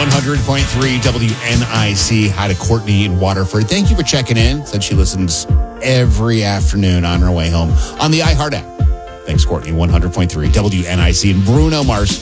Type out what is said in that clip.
100.3 WNIC. Hi to Courtney in Waterford. Thank you for checking in. Said she listens every afternoon on her way home on the iHeart app. Thanks, Courtney. 100.3 WNIC. And Bruno Mars